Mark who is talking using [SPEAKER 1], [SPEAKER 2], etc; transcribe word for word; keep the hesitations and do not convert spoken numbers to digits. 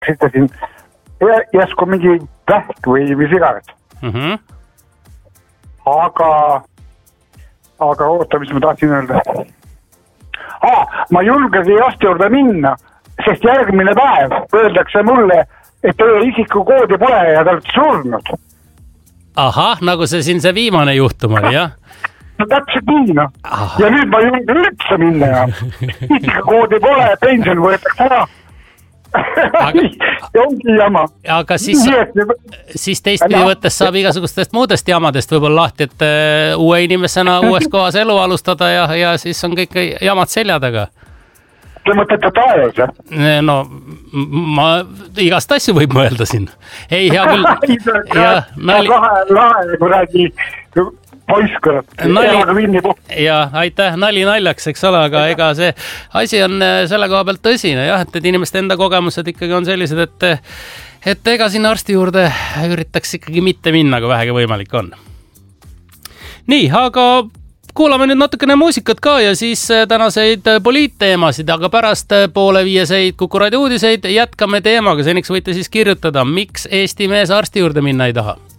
[SPEAKER 1] esitasin jäsku mingi vähk või mis iganes.
[SPEAKER 2] Mm-hmm.
[SPEAKER 1] Aga, aga oota, mis ma tahtsin öelda. Ah, ma julgegi arsti juurde minna, sest järgmine päev öeldakse mulle, et teie isikukoodi pole ja te olete surnud.
[SPEAKER 2] Ahah, nagu see siin see viimane juhtum oli, jah?
[SPEAKER 1] No täpselt nii, no. Ja nüüd ma julgen üldse minna ja isikukoodi pole, pension võetakse ära.
[SPEAKER 2] Aga,
[SPEAKER 1] ja ongi jama.
[SPEAKER 2] Aga siis, siis teistpidi võttes saab igasugustest muudest jamadest võib-olla lahti, et uue inimesena uues kohas elu alustada ja, ja siis on kõik jamad seljadaga.
[SPEAKER 1] Te mõtlete taevas, jah?
[SPEAKER 2] No, ma igast asju võib mõelda siin. Ei, hea küll. Ja, nali...
[SPEAKER 1] Lahe, lahe, kui räägi poiskõrad.
[SPEAKER 2] Nali... Ja, aitäh, nali naljaks, eks ole, aga ega see asi on selle koha pealt tõsine, jah, et inimeste enda kogemused ikkagi on sellised, et, et ega sinna arsti juurde üritaks ikkagi mitte minna, kui vähegi võimalik on. Nii, aga kuulame nüüd natukene muusikat ka ja siis tänaseid poliitteemasid, aga pärast poole viieseid Kuku Raadio uudiseid jätkame teemaga. Seniks võite siis kirjutada, miks Eesti mees arsti juurde minna ei taha.